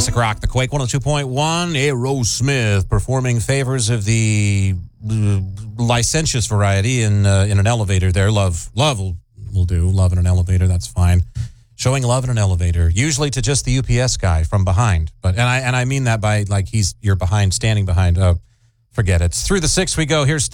Classic rock, the Quake 102.1, Aerosmith performing favors of the licentious variety in an elevator there. Love will do. Love in an elevator, that's fine. Showing love in an elevator, usually to just the UPS guy from behind. But and I mean that by like you're behind, standing behind. Oh, forget it. Through the 6 we go. Here's